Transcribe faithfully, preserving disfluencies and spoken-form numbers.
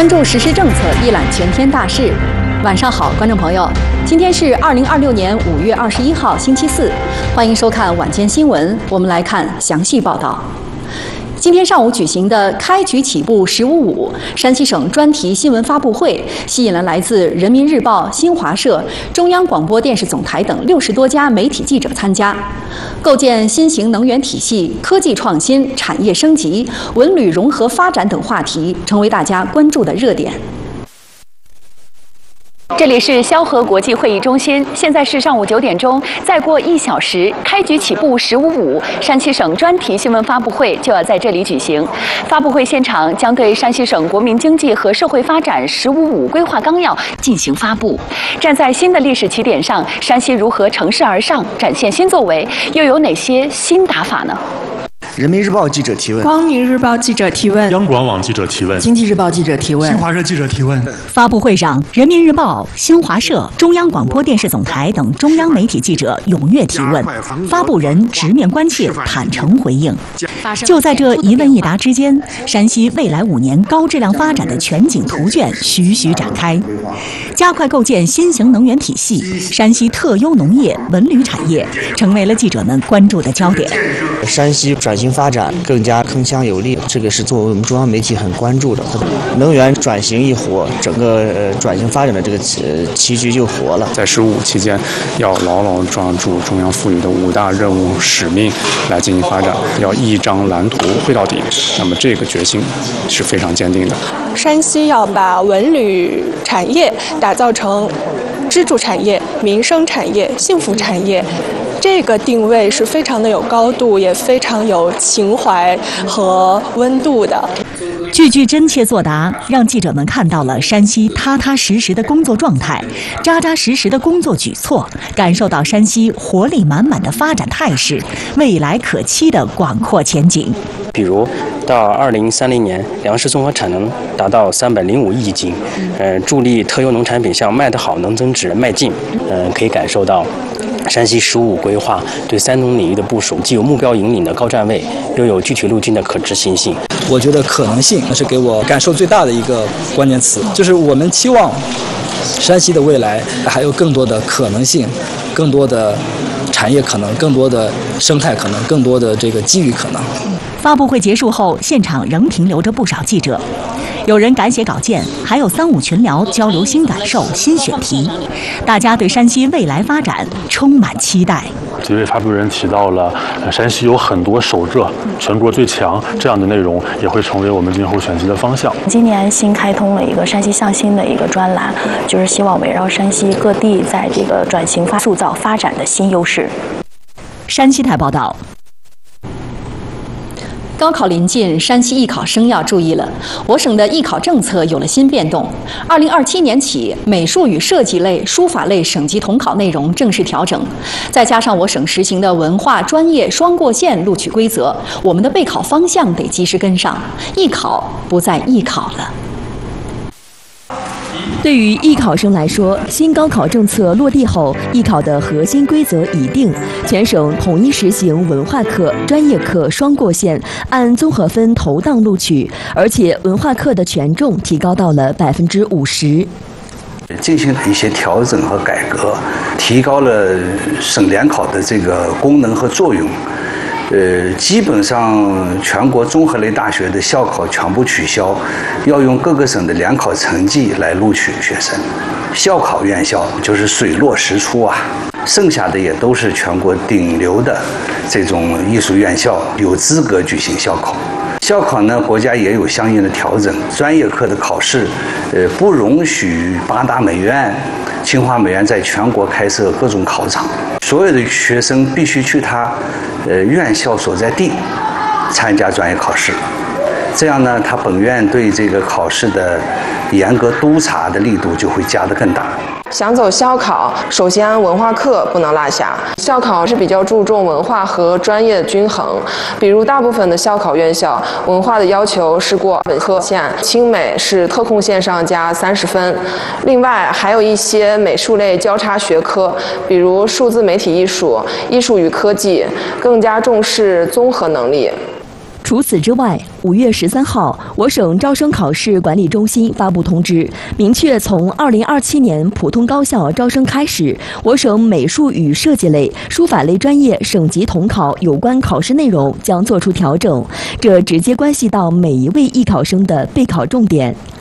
关注时事政策，一览全天大事。晚上好，观众朋友，今天是二零二六年五月二十一号，星期四，欢迎收看晚间新闻。我们来看详细报道。今天上午举行的开局起步十五五山西省专题新闻发布会，吸引了来自人民日报、新华社、中央广播电视总台等六十多家媒体记者参加。构建新型能源体系、科技创新、产业升级、文旅融合发展等话题，成为大家关注的热点。这里是萧河国际会议中心，现在是上午九点钟，再过一小时，开局起步十五五山西省专题新闻发布会就要在这里举行。发布会现场将对山西省国民经济和社会发展“十五五”规划纲要进行发布。站在新的历史起点上，山西如何乘势而上，展现新作为，又有哪些新打法呢？ 人民日报记者提问， 光明日报记者提问， 央广网记者提问， 经济日报记者提问， 新华社记者提问。 发布会上，人民日报、新华社、中央广播电视总台等中央媒体记者踊跃提问，发布人直面关切，坦诚回应。就在这一问一答之间，山西未来五年高质量发展的全景图卷徐徐展开，加快构建新型能源体系，山西特优农业、文旅产业成为了记者们关注的焦点。 山西转型发展更加铿锵有力，这个是作为我们中央媒体很关注的。能源转型一活，整个呃转型发展的这个呃棋局就活了。 在十五期间，要牢牢抓住中央赋予的五大任务使命来进行发展，要一张蓝图绘到底。那么这个决心是非常坚定的。 山西要把文旅产业打造成支柱产业、民生产业、幸福产业。这个定位是非常的有高度，也非常有情怀和温度的。 句句真切作答，让记者们看到了山西踏踏实实的工作状态，扎扎实实的工作举措，感受到山西活力满满的发展态势，未来可期的广阔前景。 比如，到二零三零年，粮食综合产能达到三百零五亿斤，呃，助力特优农产品向卖得好、能增值迈进。嗯、呃，可以感受到山西“十五五”规划对三农领域的部署，既有目标引领的高站位，又有具体路径的可执行性。 我觉得可能性是给我感受最大的一个关键词，就是我们期望山西的未来还有更多的可能性，更多的产业可能，更多的生态可能，更多的这个机遇可能。 发布会结束后，现场仍停留着不少记者，有人改写稿件，还有三五群聊交流新感受、新选题。大家对山西未来发展充满期待。 几位发布人提到了，呃、山西有很多守着全国最强这样的内容，也会成为我们今后选题的方向。 今年新开通了一个山西向新的一个专栏，就是希望围绕山西各地在这个转型发塑造发展的新优势。 山西台报道。高考临近，山西艺考生要注意了。我省的艺考政策有了新变动。二零二七年起，美术与设计类、书法类省级统考内容正式调整，再加上我省实行的文化专业双过线录取规则，我们的备考方向得及时跟上。艺考不再艺考了。 对于艺考生来说，新高考政策落地后，艺考的核心规则已定，全省统一实行文化课、专业课双过线，按综合分投档录取，而且文化课的权重提高到了百分之五十。 进行了一些调整和改革，提高了省联考的这个功能和作用。呃，基本上全国综合类大学的校考全部取消，要用各个省的联考成绩来录取学生。校考院校就是水落石出啊，剩下的也都是全国顶流的这种艺术院校有资格举行校考。校考呢，国家也有相应的调整，专业课的考试，呃，不容许八大美院、清华美院在全国开设各种考场，所有的学生必须去他，呃，院校所在地参加专业考试。这样呢，他本院对这个考试的严格督查的力度就会加得更大。 想走校考，首先文化课不能落下。校考是比较注重文化和专业的均衡，比如大部分的校考院校，文化的要求是过本科线，清美是特控线上加三十分。另外还有一些美术类交叉学科，比如数字媒体艺术、艺术与科技，更加重视综合能力。 除此之外，五月十三号，我省招生考试管理中心发布通知，明确从二零二七年普通高校招生开始，我省美术与设计类、书法类专业省级统考有关考试内容将作出调整，这直接关系到每一位艺考生的备考重点。